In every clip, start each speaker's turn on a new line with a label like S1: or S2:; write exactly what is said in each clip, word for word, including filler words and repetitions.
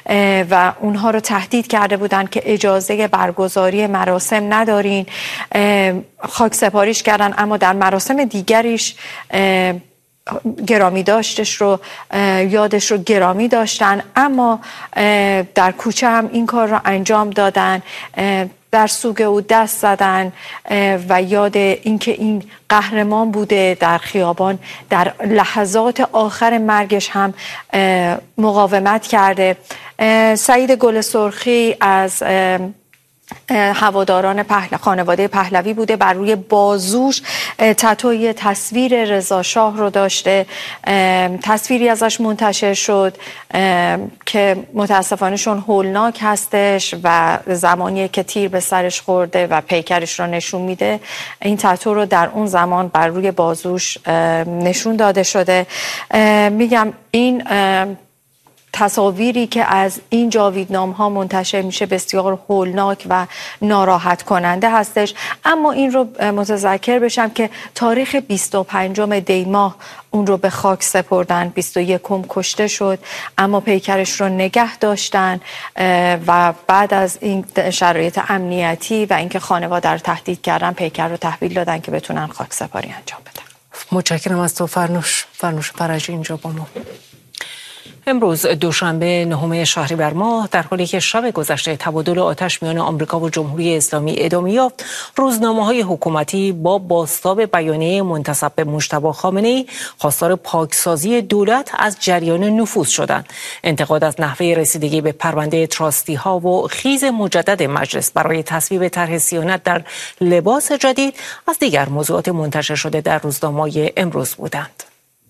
S1: و اونها رو تهدید کرده بودند که اجازه برگزاری مراسم ندارین. خاک سپاریش کردن، اما در مراسم دیگریش گرامی داشتش رو یادش رو گرامی داشتن، اما در کوچه هم این کار رو انجام دادن، در سوگ او دست زدن و یاد اینکه این قهرمان بوده در خیابان در لحظات آخر مرگش هم مقاومت کرده. سعید گل سرخی از هواداران پهل... خانواده پهلوی بوده، بر روی بازوش تتوی تصویر رضا شاه رو داشته. تصویری ازش منتشر شد که متاسفانه شون هولناک هستش و زمانیه که تیر به سرش خورده و پیکرش رو نشون میده. این تتو رو در اون زمان بر روی بازوش نشون داده شده. میگم این تصاویری که از این جاویدنام ها منتشر میشه بسیار هولناک و ناراحت کننده هستش، اما این رو متذکر بشم که تاریخ بیست و پنجم دی ماه اون رو به خاک سپردن. بیست و یکم کشته شد، اما پیکرش رو نگه داشتن و بعد از این شرایط امنیتی و اینکه خانواده رو تهدید کردن پیکر رو تحویل دادن که بتونن خاک سپاری انجام بدن.
S2: متشکرم از تو فرنوش. فرنوش فرجی اینجا با ما. امروز دوشنبه نهم شهریور ماه، در حالی که شب گذشته تبادل آتش میان آمریکا و جمهوری اسلامی ادامه یافت، روزنامه‌های حکومتی با بازتاب بیانیه منتسب به مجتبی خامنه‌ای خواستار پاکسازی دولت از جریان نفوذ شدند. انتقاد از نحوه رسیدگی به پرونده تراستی ها و خیز مجدد مجلس برای تصویب طرح صیانت در لباس جدید از دیگر موضوعات منتشر شده در روزنامه‌های امروز بودند.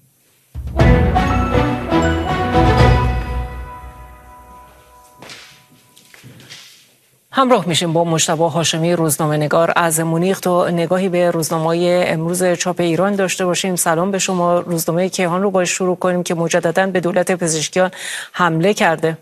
S2: همراه میشیم با مجتبی هاشمی، روزنامه‌نگار از مونیخ، تا نگاهی به روزنامه‌های امروز چاپ ایران داشته باشیم. سلام به شما. روزنامه کیهان رو باید شروع کنیم که مجدداً به دولت پزشکیان حمله کرده.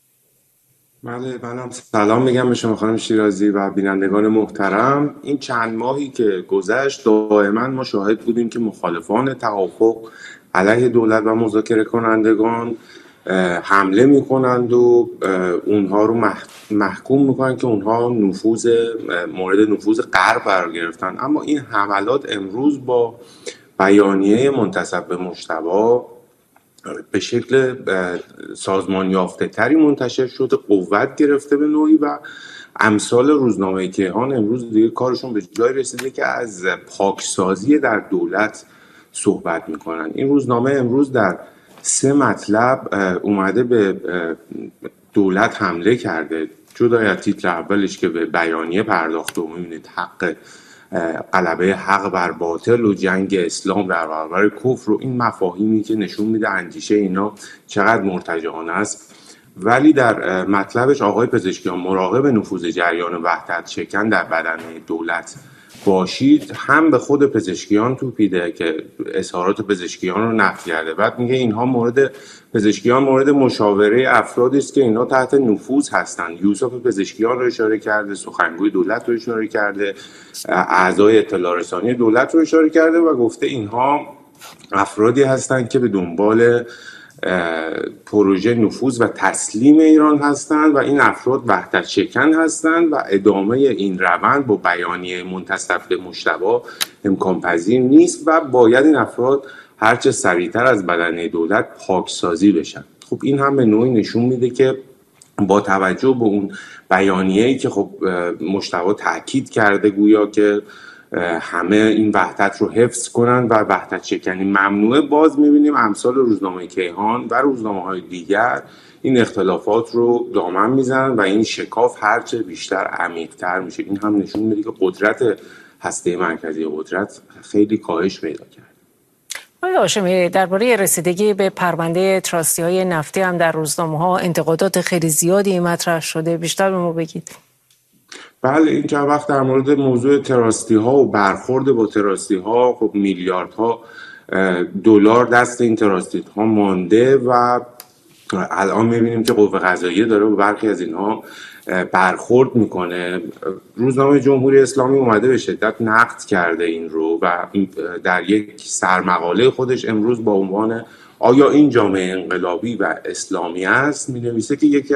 S3: بله، منم سلام میگم به شما خانم شیرازی و بینندگان محترم. این چند ماهی که گذشت دائما ما شاهد بودیم که مخالفان توافق علیه دولت و مذاکره کنندگان حمله میکنند و اونها رو محکوم میکنند که اونها نفوذ مورد نفوذ غرب قرار گرفتن. اما این حملات امروز با بیانیه منتسب به مجتبی به شکل سازمان یافته تری منتشر شده، قوت گرفته به نوعی و امثال روزنامه کیهان امروز دیگه کارشون به جای رسیده که از پاکسازی در دولت صحبت میکنن. این روزنامه امروز در سه مطلب اومده به دولت حمله کرده. جدای از تیتر اولش که به بیانیه پرداخته و میبینید حق غلبه حق بر باطل و جنگ اسلام در برابر کفر و این مفاهیمی که نشون میده اندیشه اینا چقدر مرتجعانه است. ولی در مطلبش آقای پزشکیان مراقب نفوذ جریان وحدت شکن در بدن دولت باشید هم به خود پزشکیان توپیده که اظهارات پزشکیان رو نفی کرده. بعد میگه اینها مورد پزشکیان مورد مشاوره افرادی است که اینها تحت نفوذ هستند. یوسف پزشکیان رو اشاره کرده، سخنگوی دولت رو اشاره کرده، اعضای اطلاع رسانی دولت رو اشاره کرده و گفته اینها افرادی هستند که به دنبال پروژه نفوذ و تسلیم ایران هستند و این افراد وحدت شکن هستند و ادامه این روند با بیانیه منتسب به مجتبی امکان پذیر نیست و باید این افراد هرچه سریعتر از بدنه دولت پاکسازی بشن. خب این هم به نوعی نشون میده که با توجه به اون بیانیه‌ای که خب مجتبی تاکید کرده گویا که همه این وحدت رو حفظ کنن و وحدت شکنی ممنوعه، باز میبینیم امثال روزنامه کیهان و روزنامه‌های دیگر این اختلافات رو دامن میزنن و این شکاف هرچه بیشتر عمیق‌تر میشه. این هم نشون میده که قدرت هسته مرکزی قدرت خیلی کاهش پیدا کرد.
S2: آقای هاشمی، درباره رسیدگی به پرونده تراستی‌های نفتی هم در روزنامه‌ها انتقادات خیلی زیادی مطرح شده، بیشتر به ما بگید.
S3: بله، این چند وقت در مورد موضوع تراستی ها و برخورد با تراستی ها خب میلیاردها دلار دست این تراستی ها مانده و الان میبینیم که قوه قضاییه داره با برخی از اینها برخورد میکنه. روزنامه جمهوری اسلامی اومده به شدت نقد کرده این رو و در یک سرمقاله خودش امروز با عنوان آیا این جامعه انقلابی و اسلامی است مینویسه که یکی